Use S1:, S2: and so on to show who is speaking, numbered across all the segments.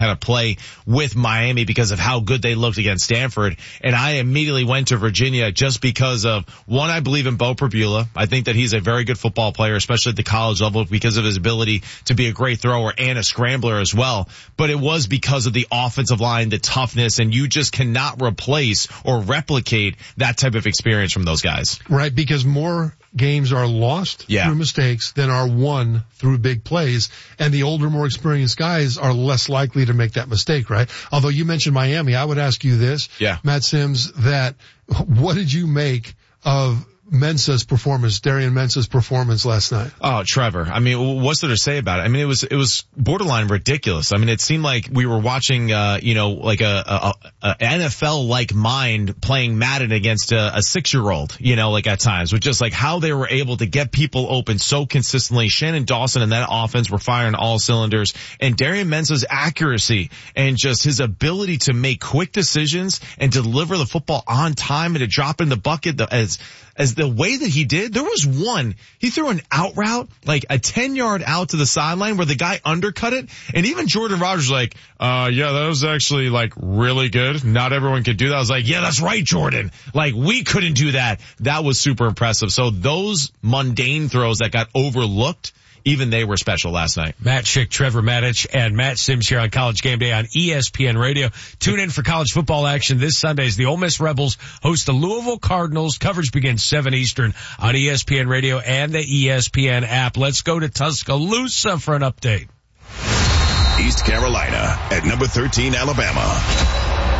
S1: kind of play with Miami because of how good they looked against Stanford. And I immediately went to Virginia just because of, one, I believe in Bo Prabula. I think that he's a very good football player, especially at the college level, because of his ability to be a great thrower and a scrambler as well. But it was because of the offensive line, the toughness, and you just cannot replace or replicate that type of experience from those guys.
S2: Right, because more games are lost through mistakes than are won through big plays. And the older, more experienced guys are less likely to make that mistake, right? Although you mentioned Miami, I would ask you this, Matt Sims, that what did you make of Darian Mensah's performance last night?
S1: Oh, Trevor. I mean, what's there to say about it? I mean, it was borderline ridiculous. I mean, it seemed like we were watching, like a NFL-like mind playing Madden against a 6-year-old, like at times, with just like how they were able to get people open so consistently. Shannon Dawson and that offense were firing all cylinders, and Darian Mensah's accuracy and just his ability to make quick decisions and deliver the football on time and to drop in the bucket as the way that he did. There was one, he threw an out route, like a 10-yard out to the sideline where the guy undercut it. And even Jordan Rogers was like, that was actually like really good. Not everyone could do that. I was like, yeah, that's right, Jordan. Like we couldn't do that. That was super impressive. So those mundane throws that got overlooked, even they were special last night.
S3: Matt Schick, Trevor Matich, and Matt Sims here on College Game Day on ESPN Radio. Tune in for college football action this Sunday as the Ole Miss Rebels host the Louisville Cardinals. Coverage begins 7 Eastern on ESPN Radio and the ESPN app. Let's go to Tuscaloosa for an update.
S4: East Carolina at number 13, Alabama.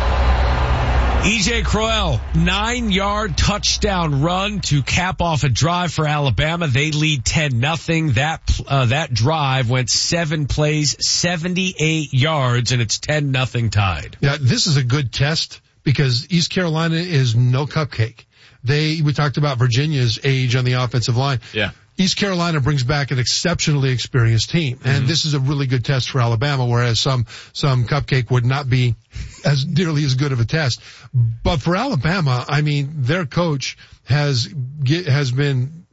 S3: E.J. Crowell, 9-yard touchdown run to cap off a drive for Alabama. They lead 10-0. That drive went 7 plays, 78 yards, and it's 10-0 tied.
S2: Yeah, this is a good test because East Carolina is no cupcake. We talked about Virginia's age on the offensive line.
S1: Yeah.
S2: East Carolina brings back an exceptionally experienced team, and this is a really good test for Alabama, whereas some cupcake would not be as nearly as good of a test. But for Alabama, I mean, their coach has been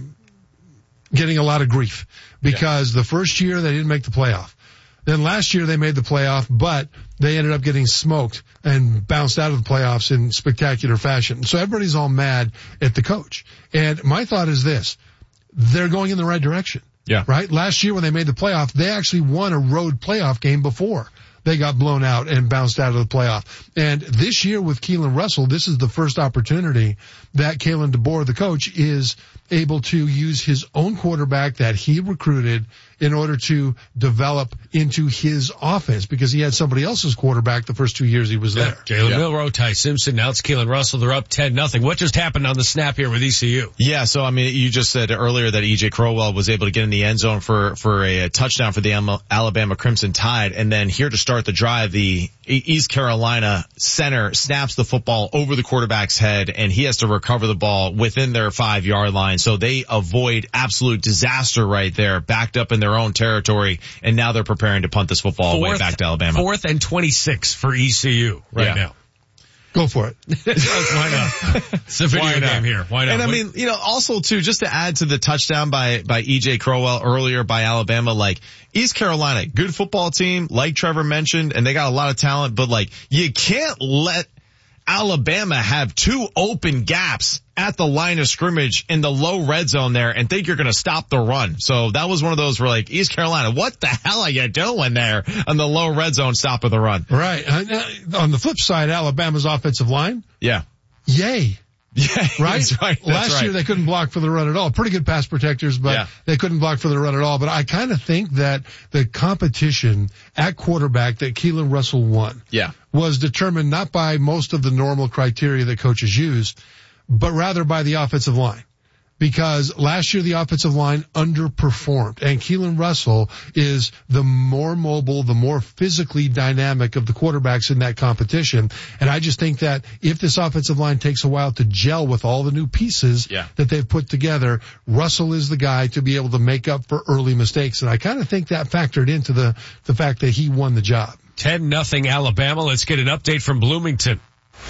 S2: getting a lot of grief because the first year they didn't make the playoff. Then last year they made the playoff, but they ended up getting smoked and bounced out of the playoffs in spectacular fashion. So everybody's all mad at the coach. And my thought is this. They're going in the right direction.
S1: Yeah.
S2: Right? Last year when they made the playoff, they actually won a road playoff game before they got blown out and bounced out of the playoff. And this year with Keelan Russell, this is the first opportunity that Kalen DeBoer, the coach, is able to use his own quarterback that he recruited in order to develop into his offense because he had somebody else's quarterback the first 2 years he was there.
S3: Jalen Milroe, Ty Simpson, now it's Keelan Russell. They're up 10-0. What just happened on the snap here with ECU?
S1: Yeah, so I mean, you just said earlier that E.J. Crowell was able to get in the end zone for a touchdown for the Alabama Crimson Tide, and then here to start the drive, the East Carolina center snaps the football over the quarterback's head, and he has to recover the ball within their 5-yard line. So they avoid absolute disaster right there, backed up in their own territory, and now they're preparing to punt this football way back to Alabama.
S3: 4th and 26 for ECU now.
S2: Go for it.
S3: Why not? It's a video game here. Why not?
S1: And I mean, also too, just to add to the touchdown by E.J. Crowell earlier by Alabama, like East Carolina, good football team, like Trevor mentioned, and they got a lot of talent, but like you can't let Alabama have 2 open gaps at the line of scrimmage in the low red zone there and think you're going to stop the run. So that was one of those where like, East Carolina, what the hell are you doing there on the low red zone stopping the run?
S2: Right. On the flip side, Alabama's offensive line.
S1: Yeah.
S2: Yay.
S1: Yeah,
S2: right?
S1: That's right.
S2: Last year they couldn't block for the run at all. Pretty good pass protectors, but they couldn't block for the run at all. But I kind of think that the competition at quarterback that Keelan Russell won was determined not by most of the normal criteria that coaches use, but rather by the offensive line. Because last year the offensive line underperformed, and Keelan Russell is the more mobile, the more physically dynamic of the quarterbacks in that competition. And I just think that if this offensive line takes a while to gel with all the new pieces that they've put together, Russell is the guy to be able to make up for early mistakes. And I kind of think that factored into the fact that he won the job.
S3: 10-0 Alabama. Let's get an update from Bloomington.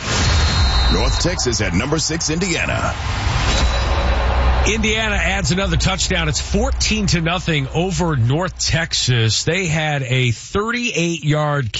S4: North Texas at number 6, Indiana.
S3: Indiana adds another touchdown. It's 14-0 over North Texas. They had a 38-yard